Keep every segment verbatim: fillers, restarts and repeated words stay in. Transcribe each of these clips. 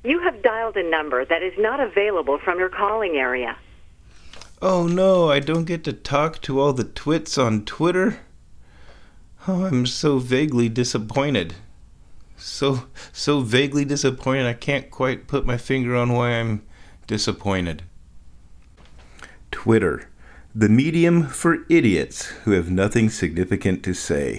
You have dialed a number that is not available from your calling area. Oh no, I don't get to talk to all the twits on Twitter? Oh, I'm so vaguely disappointed. So, so vaguely disappointed I can't quite put my finger on why I'm disappointed. Twitter, the medium for idiots who have nothing significant to say.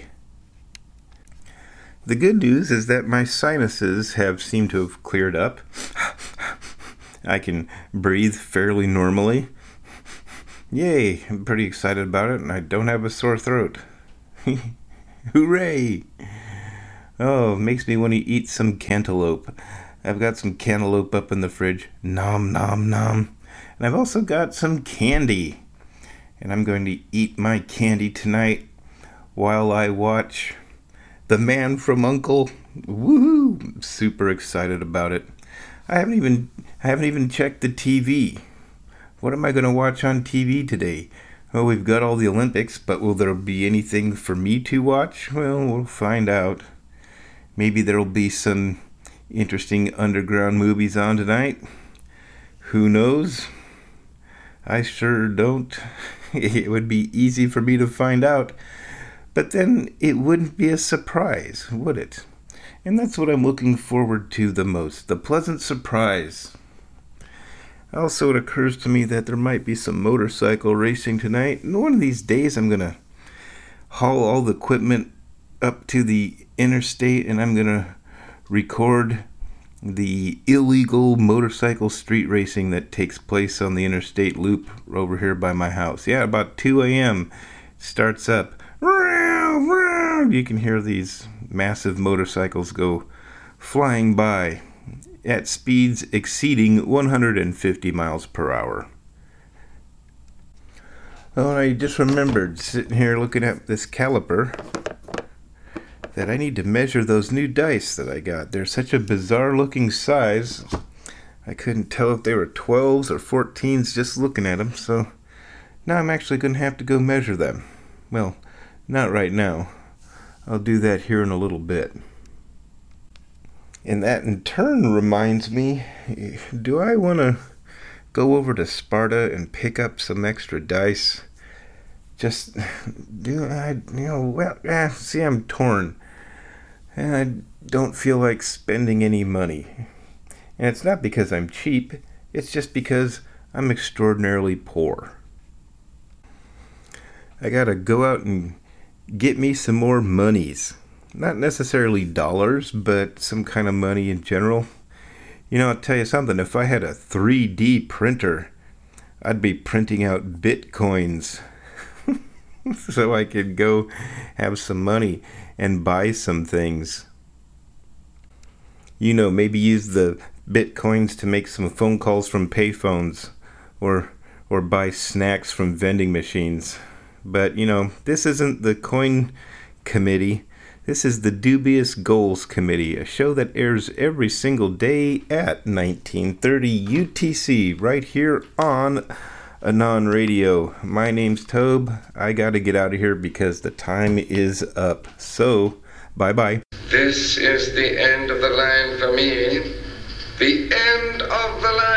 The good news is that my sinuses have seemed to have cleared up. I can breathe fairly normally. Yay, I'm pretty excited about it, and I don't have a sore throat. Hooray! Oh, it makes me want to eat some cantaloupe. I've got some cantaloupe up in the fridge. Nom, nom, nom. And I've also got some candy. And I'm going to eat my candy tonight while I watch The Man from U N C L E. Woohoo! I'm super excited about it. I haven't even I haven't even checked the T V. What am I going to watch on T V today? Oh, we've got all the Olympics, but will there be anything for me to watch? Well, we'll find out. Maybe there'll be some interesting underground movies on tonight. Who knows? I sure don't. It would be easy for me to find out. But then it wouldn't be a surprise, would it? And that's what I'm looking forward to the most, the pleasant surprise. Also, it occurs to me that there might be some motorcycle racing tonight. And one of these days I'm going to haul all the equipment up to the interstate and I'm going to record the illegal motorcycle street racing that takes place on the interstate loop over here by my house. Yeah, about two a.m. starts up. You can hear these massive motorcycles go flying by at speeds exceeding one hundred fifty miles per hour. Oh, and I just remembered sitting here looking at this caliper that I need to measure those new dice that I got. They're such a bizarre looking size. I couldn't tell if they were twelves or fourteens just looking at them, so now I'm actually going to have to go measure them. Well, not right now. I'll do that here in a little bit. And that in turn reminds me, do I want to go over to Sparta and pick up some extra dice? Just, do I, you know, well, eh, see, I'm torn. And I don't feel like spending any money. And it's not because I'm cheap, it's just because I'm extraordinarily poor. I gotta go out and get me some more monies. Not necessarily dollars, but some kind of money in general. You know, I'll tell you something, if I had a three D printer, I'd be printing out bitcoins so I could go have some money and buy some things. You know, maybe use the bitcoins to make some phone calls from payphones or or buy snacks from vending machines. But, you know, this isn't the Coin Committee. This is the Dubious Goals Committee, a show that airs every single day at nineteen thirty U T C, right here on Anon Radio. My name's Tobe. I gotta get out of here because the time is up. So, bye-bye. This is the end of the line for me. The end of the line.